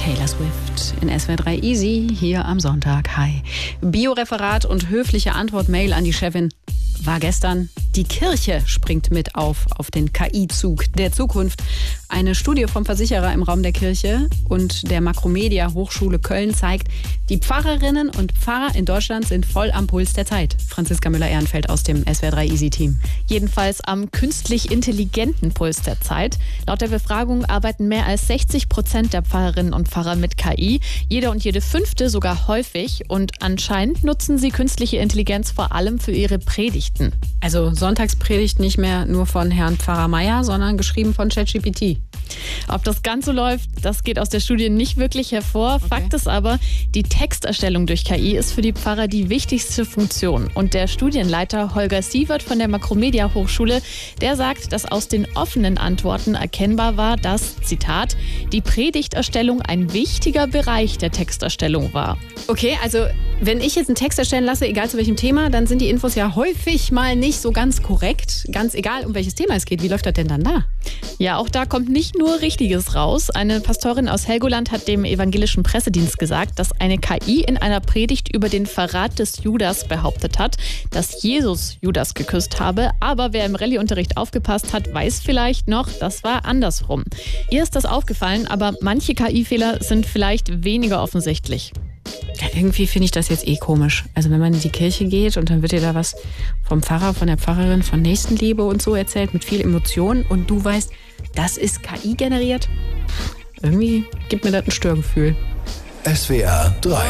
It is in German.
Taylor Swift in SWR 3 Easy hier am Sonntag. Hi. Bioreferat und höfliche Antwort-Mail an die Chefin war gestern. Die Kirche springt mit auf den KI-Zug der Zukunft. Eine Studie vom Versicherer im Raum der Kirche und der Makromedia Hochschule Köln zeigt, die Pfarrerinnen und Pfarrer in Deutschland sind voll am Puls der Zeit. Franziska Müller-Ehrenfeld aus dem SWR 3 Easy-Team. Jedenfalls am künstlich intelligenten Puls der Zeit. Laut der Befragung arbeiten mehr als 60% der Pfarrerinnen und Pfarrer mit KI. Jeder und jede fünfte sogar häufig. Und anscheinend nutzen sie künstliche Intelligenz vor allem für ihre Predigten. Also Sonntagspredigt nicht mehr nur von Herrn Pfarrer Meier, sondern geschrieben von ChatGPT. Ob das ganz so läuft, das geht aus der Studie nicht wirklich hervor. Okay. Fakt ist aber, die Texterstellung durch KI ist für die Pfarrer die wichtigste Funktion. Und der Studienleiter Holger Sievert von der Makromedia Hochschule, der sagt, dass aus den offenen Antworten erkennbar war, dass, Zitat, die Predigterstellung ein wichtiger Bereich der Texterstellung war. Okay, also wenn ich jetzt einen Text erstellen lasse, egal zu welchem Thema, dann sind die Infos ja häufig mal nicht so ganz korrekt. Ganz egal, um welches Thema es geht. Wie läuft das denn dann da? Ja, auch da kommt nicht nur Richtiges raus. Eine Pastorin aus Helgoland hat dem evangelischen Pressedienst gesagt, dass eine KI in einer Predigt über den Verrat des Judas behauptet hat, dass Jesus Judas geküsst habe. Aber wer im Rallye-Unterricht aufgepasst hat, weiß vielleicht noch, das war andersrum. Ihr ist das aufgefallen, aber manche KI-Fehler sind vielleicht weniger offensichtlich. Ja, irgendwie finde ich das jetzt komisch. Also wenn man in die Kirche geht und dann wird dir da was vom Pfarrer, von der Pfarrerin, von Nächstenliebe und so erzählt mit viel Emotion und du weißt, das ist KI generiert. Irgendwie gibt mir das ein Störgefühl. SWR 3